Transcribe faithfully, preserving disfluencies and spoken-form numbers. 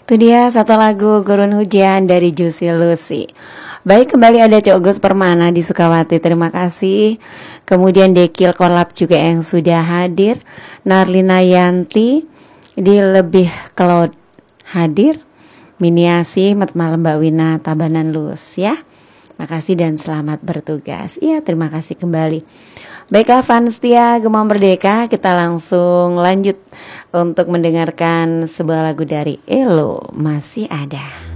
Itu dia satu lagu Gurun Hujan dari Juicy Lucy. Baik, kembali ada Cok Gus Permana di Sukawati, terima kasih. Kemudian Dekil Kolab juga yang sudah hadir. Narlina Yanti di Lebih Cloud hadir. Miniasi, mat malam Mbak Wina Tabanan Lus ya. Makasih dan selamat bertugas. Iya, terima kasih kembali. Baiklah fans setia Gema Merdeka, kita langsung lanjut untuk mendengarkan sebuah lagu dari Elo, Masih Ada.